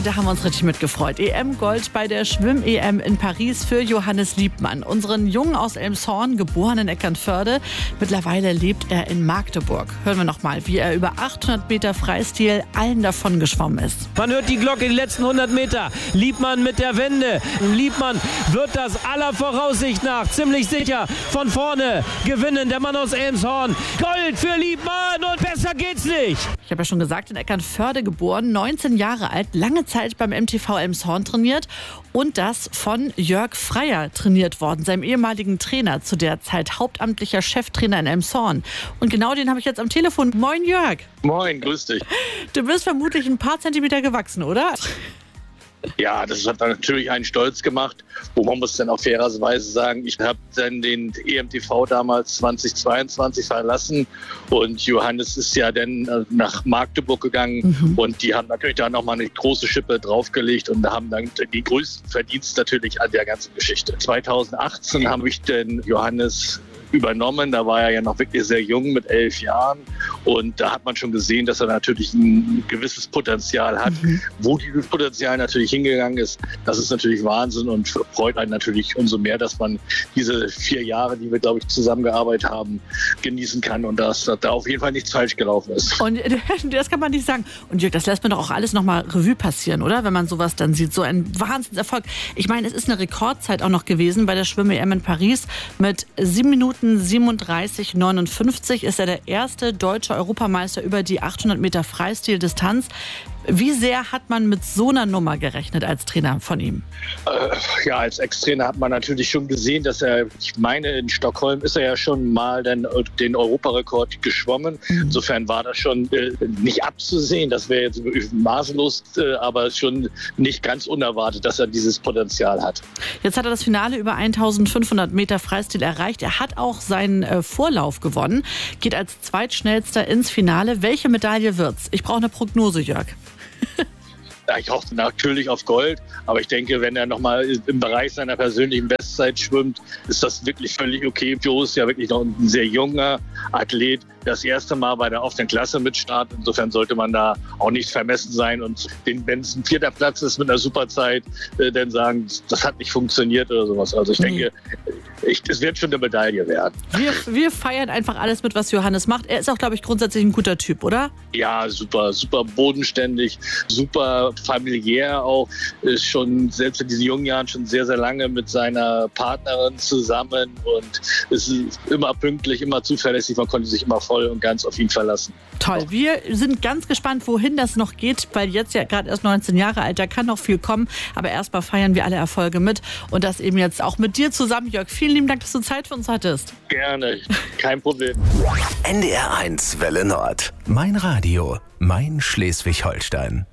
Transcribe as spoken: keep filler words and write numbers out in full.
da haben wir uns richtig mitgefreut. E M-Gold bei der Schwimm-E M in Paris für Johannes Liebmann. Unseren Jungen aus Elmshorn, geboren in Eckernförde. Mittlerweile lebt er in Magdeburg. Hören wir noch mal, wie er über achthundert Meter Freistil allen davon geschwommen ist. Man hört die Glocke, die letzten hundert Meter. Liebmann mit der Wende. Liebmann wird das aller Voraussicht nach ziemlich sicher von vorne gewinnen. Der Mann aus Elmshorn. Gold für Liebmann und besser geht's nicht. Ich habe ja schon gesagt, in Eckernförde geboren, neunzehn Jahre alt, lange Zeit beim M T V Elmshorn trainiert und das von Jörg Freier trainiert worden, seinem ehemaligen Trainer, zu der Zeit hauptamtlicher Cheftrainer in Elmshorn. Und genau den habe ich jetzt am Telefon. Moin Jörg. Moin, grüß dich. Du bist vermutlich ein paar Zentimeter gewachsen, oder? Ja, das hat natürlich einen stolz gemacht, wo man muss dann auch fairerweise sagen, ich habe dann den E M T V damals zweitausendzweiundzwanzig verlassen und Johannes ist ja dann nach Magdeburg gegangen mhm. und die haben natürlich da nochmal eine große Schippe draufgelegt und haben dann die größten Verdienste natürlich an der ganzen Geschichte. zweitausendachtzehn habe ich dann Johannes übernommen. Da war er ja noch wirklich sehr jung mit elf Jahren und da hat man schon gesehen, dass er natürlich ein gewisses Potenzial hat. Mhm. Wo dieses Potenzial natürlich hingegangen ist, das ist natürlich Wahnsinn und freut einen natürlich umso mehr, dass man diese vier Jahre, die wir, glaube ich, zusammengearbeitet haben, genießen kann und dass da auf jeden Fall nichts falsch gelaufen ist. Und das kann man nicht sagen. Und Jörg, das lässt man doch auch alles nochmal Revue passieren, oder? Wenn man sowas dann sieht. So ein Wahnsinnserfolg. Ich meine, es ist eine Rekordzeit auch noch gewesen bei der Schwimm-E M in Paris. Mit sieben Minuten siebenunddreißig neunundfünfzig ist er der erste deutsche Europameister über die achthundert Meter Freistil-Distanz. Wie sehr hat man mit so einer Nummer gerechnet als Trainer von ihm? Äh, ja, als Ex-Trainer hat man natürlich schon gesehen, dass er, ich meine, in Stockholm ist er ja schon mal den, den Europarekord geschwommen. Mhm. Insofern war das schon äh, nicht abzusehen. Das wäre jetzt maßlos, äh, aber schon nicht ganz unerwartet, dass er dieses Potenzial hat. Jetzt hat er das Finale über eintausendfünfhundert Meter Freistil erreicht. Er hat auch seinen äh, Vorlauf gewonnen, geht als zweitschnellster ins Finale. Welche Medaille wird's? Ich brauche eine Prognose, Jörg. Ja, ich hoffe natürlich auf Gold, aber ich denke, wenn er nochmal im Bereich seiner persönlichen Bestzeit schwimmt, ist das wirklich völlig okay. Joe ist ja wirklich noch ein sehr junger Athlet, das erste Mal bei der offenen Klasse mitstartet. Insofern sollte man da auch nicht vermessen sein und wenn es ein vierter Platz ist mit einer Superzeit, äh, dann sagen, das hat nicht funktioniert oder sowas. Also ich denke, ich, es wird schon eine Medaille werden. Wir, wir feiern einfach alles mit, was Johannes macht. Er ist auch, glaube ich, grundsätzlich ein guter Typ, oder? Ja, super, super bodenständig, super familiär auch. Ist schon selbst in diesen jungen Jahren schon sehr, sehr lange mit seiner Partnerin zusammen und ist immer pünktlich, immer zuverlässig. Man konnte sich immer voll und ganz auf ihn verlassen. Toll. Wir sind ganz gespannt, wohin das noch geht, weil jetzt ja gerade erst neunzehn Jahre alt, da kann noch viel kommen. Aber erstmal feiern wir alle Erfolge mit und das eben jetzt auch mit dir zusammen. Jörg, vielen lieben Dank, dass du Zeit für uns hattest. Gerne, kein Problem. N D R eins Welle Nord. Mein Radio, mein Schleswig-Holstein.